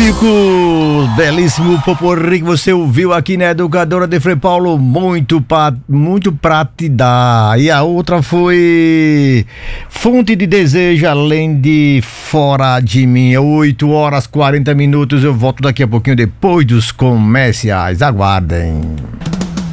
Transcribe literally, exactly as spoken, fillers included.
Magnífico, belíssimo poporri que você ouviu aqui na Educadora de Frei Paulo, muito, pa, muito pra te dar. E a outra foi Fonte de Desejo, além de Fora de Mim. oito horas e quarenta minutos, eu volto daqui a pouquinho depois dos comerciais, aguardem.